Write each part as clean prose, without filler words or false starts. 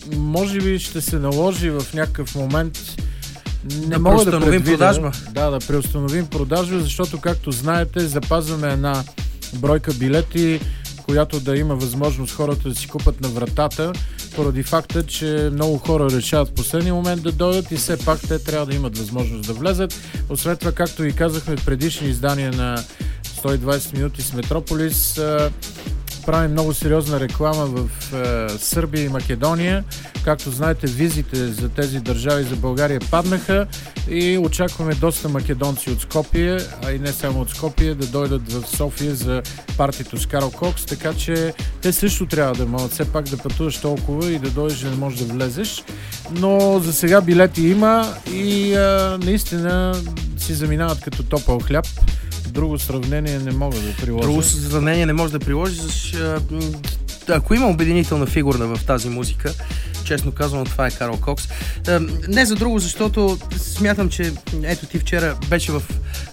може би ще се наложи в някакъв момент да преустановим продажба. Да преустановим продажба, защото, както знаете, запазваме една бройка билети, която да има възможност хората да си купат на вратата, поради факта, че много хора решават в последния момент да дойдат и все пак те трябва да имат възможност да влезат. Освен това, както ви казахме в предишни издания на 120 минути с Метрополис, правим много сериозна реклама в Сърбия и Македония. Както знаете, визите за тези държави за България паднаха и очакваме доста македонци от Скопие, а и не само от Скопие, да дойдат в София за партито с Карл Кокс, така че те също трябва да могат все пак да пътуваш толкова и да дойдеш, да не можеш да влезеш. Но за сега билети има и наистина си заминават като топъл хляб. Друго сравнение не мога да приложа. Друго сравнение не може да приложи, защото ако има обединителна фигура в тази музика, честно казвам, това е Карл Кокс. Не за друго, защото смятам, че ето ти вчера беше в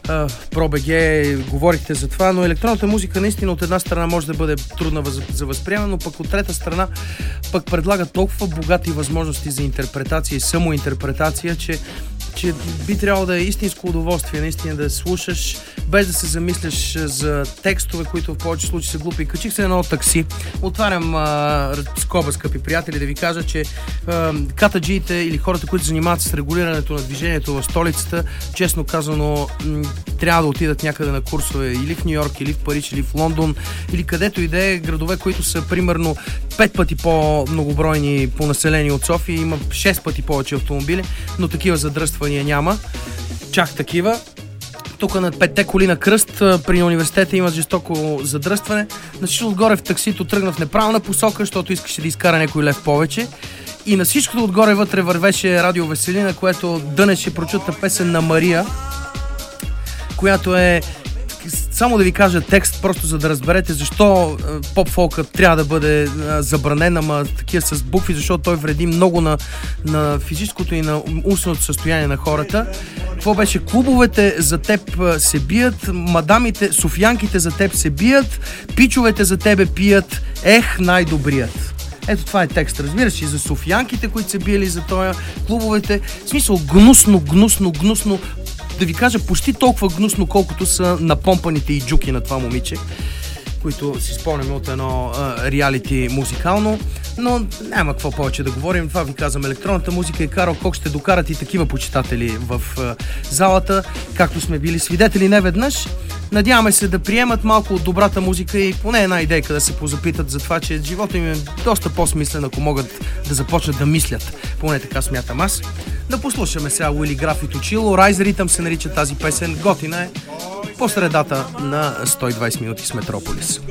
ProBG, говорихте за това, но електронната музика наистина от една страна може да бъде трудна за възприемане, но пък от трета страна пък предлага толкова богати възможности за интерпретация и самоинтерпретация, че би трябвало да е истинско удоволствие, наистина да слушаш, без да се замисляш за текстове, които в повече случаи са глупи. Качих се на едно такси, отварям скоба, скъпи приятели, да ви кажа, че катаджиите или хората, които занимават с регулирането на движението в столицата, честно казано, трябва да отидат някъде на курсове или в Ню Йорк, или в Париж, или в Лондон, или където и да е, градове, които са примерно 5 пъти по-многобройни по население от София, има 6 пъти повече автомобили, но такива задръствания няма. Чак такива. Тук на 5-те коли на кръст при университета има жестоко задръстване. На всичко отгоре в таксито тръгна в неправилна посока, защото искаше да изкара някой лев повече. И на всичкото отгоре вътре вървеше Радио Веселина, което дънеше прочута песен на Мария, която е, само да ви кажа текст, просто за да разберете защо поп-фолкът трябва да бъде забранен, ама такива с букви, защото той вреди много на физическото и на умственото състояние на хората. Какво беше? Клубовете за теб се бият, мадамите, софиянките за теб се бият, пичовете за тебе пият, най-добрият. Ето това е текст, разбираш, и за софиянките, които се биели за тоя, клубовете, в смисъл гнусно, да ви кажа почти толкова гнусно, колкото са напомпаните и джуки на това момиче, които си спомняме от едно реалити музикално, но няма какво повече да говорим. Това ви казвам, електронната музика и Карл Кокс ще докарат и такива почитатели в залата, както сме били свидетели неведнъж. Надяваме се да приемат малко от добрата музика и поне една идейка да се позапитат за това, че живота им е доста по-смислен, ако могат да започнат да мислят. Поне така смятам аз. Да послушаме сега Уили Граф и Точило. Rise Rhythm се нарича тази песен. Готина е по средата на 120 минути с Метрополис.